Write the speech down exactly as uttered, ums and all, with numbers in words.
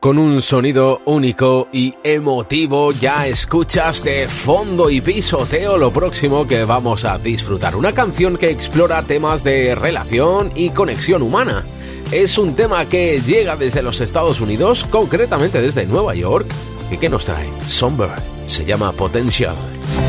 Con un sonido único y emotivo, ya escuchas de fondo y pisoteo lo próximo que vamos a disfrutar. Una canción que explora temas de relación y conexión humana. Es un tema que llega desde los Estados Unidos, concretamente desde Nueva York, y que nos trae Songbird. Se llama Potential.